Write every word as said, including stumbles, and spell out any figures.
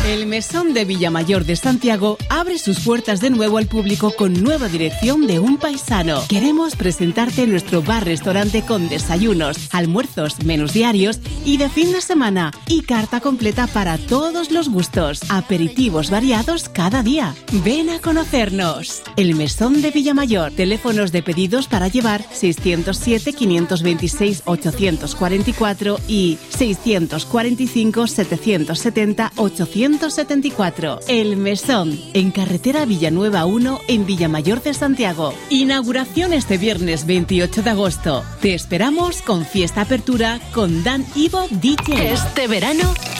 El Mesón de Villamayor de Santiago abre sus puertas de nuevo al público con nueva dirección de un paisano. Queremos presentarte nuestro bar-restaurante con desayunos, almuerzos, menús diarios y de fin de semana y carta completa para todos los gustos. Aperitivos variados cada día. Ven a conocernos. El Mesón de Villamayor. Teléfonos de pedidos para llevar seiscientos siete, quinientos veintiséis, ochocientos cuarenta y cuatro y seiscientos cuarenta y cinco, setecientos setenta, ochocientos setenta y cuatro. El Mesón, en carretera Villanueva uno, en Villamayor de Santiago. Inauguración este viernes veintiocho de agosto. Te esperamos con fiesta apertura con Dan Ivo D J. Este verano